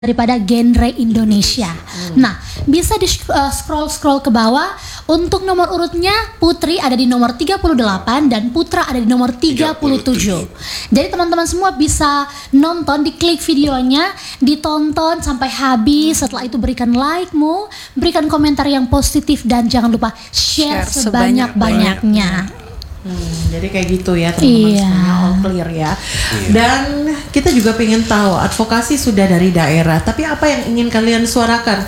daripada genre Indonesia. Nah, bisa di scroll ke bawah. Untuk nomor urutnya Putri ada di nomor 38 dan Putra ada di nomor 37. Jadi teman-teman semua bisa nonton, diklik videonya, ditonton sampai habis. Setelah itu berikan like-mu, berikan komentar yang positif dan jangan lupa share sebanyak-banyaknya. Jadi kayak gitu ya teman-teman semuanya, all clear ya. Dan kita juga pengen tahu, advokasi sudah dari daerah, tapi apa yang ingin kalian suarakan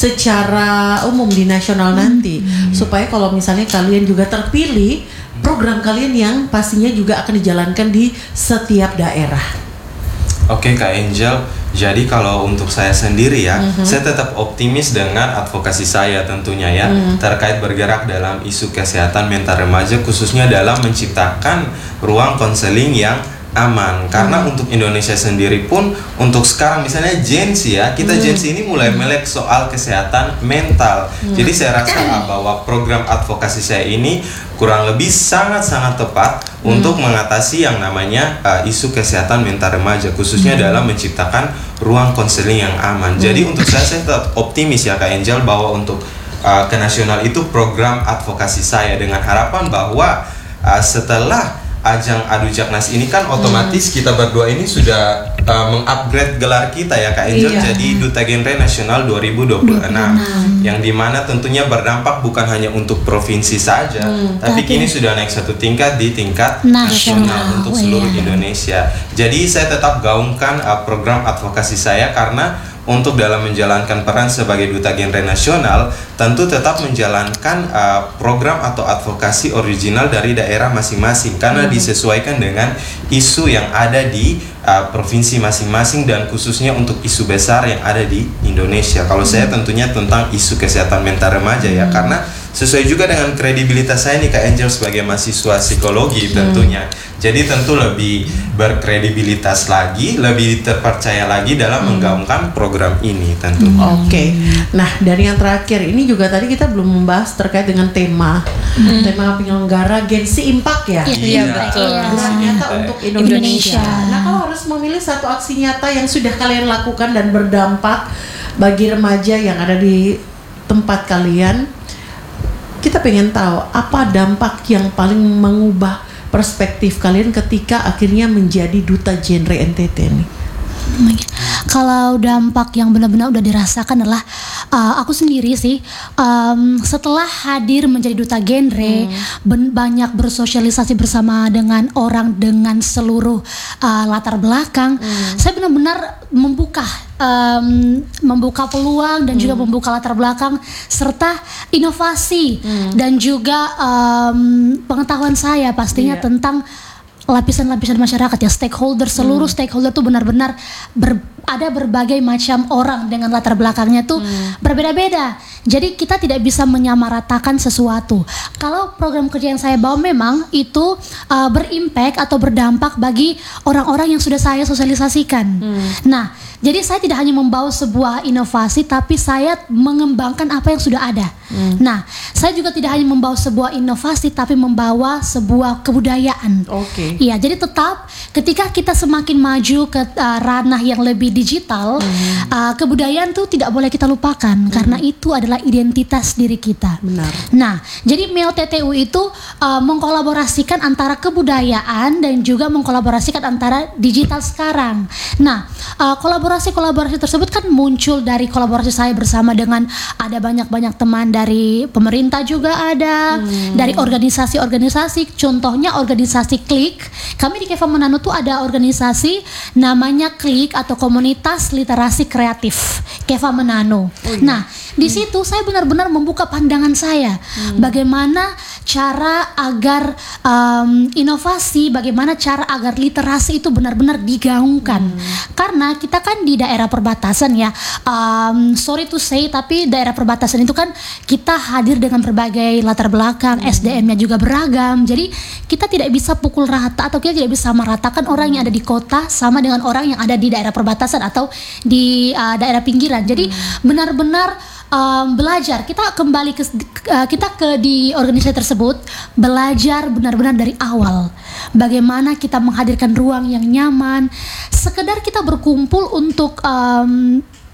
secara umum di nasional nanti, supaya kalau misalnya kalian juga terpilih, program kalian yang pastinya juga akan dijalankan di setiap daerah. Oke Kak Angel, jadi kalau untuk saya sendiri ya, saya tetap optimis dengan advokasi saya tentunya ya, terkait bergerak dalam isu kesehatan mental remaja, khususnya dalam menciptakan ruang konseling yang aman. Karena untuk Indonesia sendiri pun, untuk sekarang misalnya Gen Z ya, kita Gen Z ini mulai melek soal kesehatan mental. Jadi saya rasa bahwa program advokasi saya ini kurang lebih sangat-sangat tepat untuk mengatasi yang namanya isu kesehatan mental remaja, khususnya dalam menciptakan ruang konseling yang aman. Jadi untuk saya tetap optimis ya Kak Angel, bahwa untuk ke nasional itu program advokasi saya, dengan harapan bahwa setelah ajang Adu Jaknas ini kan otomatis kita berdua ini sudah mengupgrade gelar kita ya Kak Angel, jadi Duta Genre Nasional 2026, yang dimana tentunya berdampak bukan hanya untuk provinsi saja, tapi kini sudah naik satu tingkat di tingkat nasional untuk seluruh Indonesia. Jadi saya tetap gaungkan program advokasi saya, karena untuk dalam menjalankan peran sebagai Duta Genre Nasional tentu tetap menjalankan program atau advokasi original dari daerah masing-masing, karena disesuaikan dengan isu yang ada di provinsi masing-masing, dan khususnya untuk isu besar yang ada di Indonesia. Kalau saya tentunya tentang isu kesehatan mental remaja ya, karena sesuai juga dengan kredibilitas saya nih Kak Angel sebagai mahasiswa psikologi tentunya. Jadi tentu lebih berkredibilitas lagi, lebih terpercaya lagi dalam menggaungkan program ini tentunya. Oke. Nah, dari yang terakhir ini juga tadi kita belum membahas terkait dengan tema penyelenggara Gen Z Impact ya. Iya betul. Nyata untuk Indonesia. Nah, kalau harus memilih satu aksi nyata yang sudah kalian lakukan dan berdampak bagi remaja yang ada di tempat kalian, kita pengen tahu apa dampak yang paling mengubah perspektif kalian ketika akhirnya menjadi Duta Genre NTT nih. Kalau dampak yang benar-benar udah dirasakan adalah aku sendiri sih, setelah hadir menjadi Duta Genre, banyak bersosialisasi bersama dengan orang dengan seluruh latar belakang, saya benar-benar membuka peluang dan juga membuka latar belakang serta inovasi dan juga pengetahuan saya pastinya tentang lapisan-lapisan masyarakat ya, stakeholder, seluruh stakeholder tuh benar-benar ada berbagai macam orang dengan latar belakangnya tuh berbeda-beda. Jadi kita tidak bisa menyamaratakan sesuatu. Kalau program kerja yang saya bawa memang itu berimpact atau berdampak bagi orang-orang yang sudah saya sosialisasikan. Nah, jadi saya tidak hanya membawa sebuah inovasi, tapi saya mengembangkan apa yang sudah ada. Nah, saya juga tidak hanya membawa sebuah inovasi, tapi membawa sebuah kebudayaan. Iya, jadi tetap ketika kita semakin maju ke ranah yang lebih digital, kebudayaan tuh tidak boleh kita lupakan, karena itu adalah identitas diri kita. Benar. Nah, jadi MEO TTU itu mengkolaborasikan antara kebudayaan dan juga mengkolaborasikan antara digital sekarang. Nah, kolaborasi tersebut kan muncul dari kolaborasi saya bersama dengan ada banyak teman dari pemerintah juga ada, dari organisasi-organisasi, contohnya organisasi Klik. Kami di Keva Menano tuh ada organisasi namanya Klik atau Komunitas Literasi Kreatif Keva Menano. Nah, di situ saya benar-benar membuka pandangan saya, bagaimana cara agar inovasi, bagaimana cara agar literasi itu benar-benar digaungkan. Karena kita kan di daerah perbatasan ya, sorry to say, tapi daerah perbatasan itu kan kita hadir dengan berbagai latar belakang, SDM-nya juga beragam. Jadi kita tidak bisa pukul rata atau kita tidak bisa meratakan orang yang ada di kota sama dengan orang yang ada di daerah perbatasan atau di daerah pinggiran. Jadi benar-benar belajar, kita kembali di organisasi tersebut, belajar benar-benar dari awal bagaimana kita menghadirkan ruang yang nyaman, sekedar kita berkumpul untuk